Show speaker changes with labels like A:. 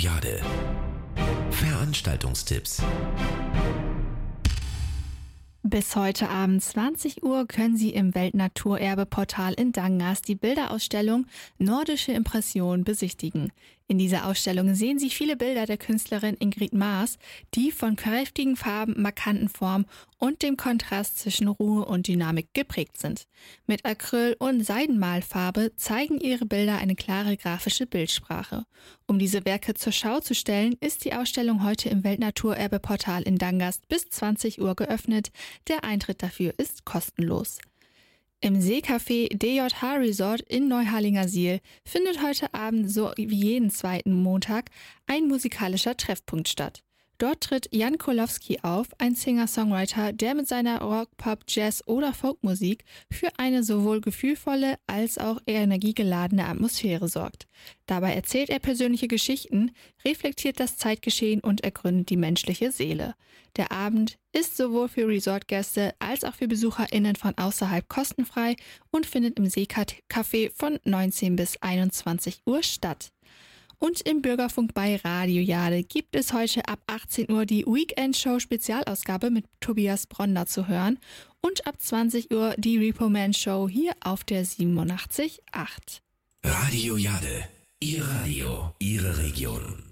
A: Jade. Veranstaltungstipps.
B: Bis heute Abend 20 Uhr können Sie im Weltnaturerbe-Portal in Dangas die Bilderausstellung Nordische Impression besichtigen. In dieser Ausstellung sehen Sie viele Bilder der Künstlerin Ingrid Maas, die von kräftigen Farben, markanten Formen und dem Kontrast zwischen Ruhe und Dynamik geprägt sind. Mit Acryl- und Seidenmalfarbe zeigen ihre Bilder eine klare grafische Bildsprache. Um diese Werke zur Schau zu stellen, ist die Ausstellung heute im Weltnaturerbe-Portal in Dangast bis 20 Uhr geöffnet. Der Eintritt dafür ist kostenlos. Im Seecafé DJH Resort in Neuharlingersiel findet heute Abend so wie jeden zweiten Montag ein musikalischer Treffpunkt statt. Dort tritt Jan Kolowski auf, ein Singer-Songwriter, der mit seiner Rock-, Pop-, Jazz- oder Folkmusik für eine sowohl gefühlvolle als auch energiegeladene Atmosphäre sorgt. Dabei erzählt er persönliche Geschichten, reflektiert das Zeitgeschehen und ergründet die menschliche Seele. Der Abend ist sowohl für Resortgäste als auch für BesucherInnen von außerhalb kostenfrei und findet im Seecafé von 19 bis 21 Uhr statt. Und im Bürgerfunk bei Radio Jade gibt es heute ab 18 Uhr die Weekend-Show-Spezialausgabe mit Tobias Bronder zu hören und ab 20 Uhr die Repo-Man-Show hier auf der 87.8.
A: Radio Jade. Ihr Radio, Ihre Region.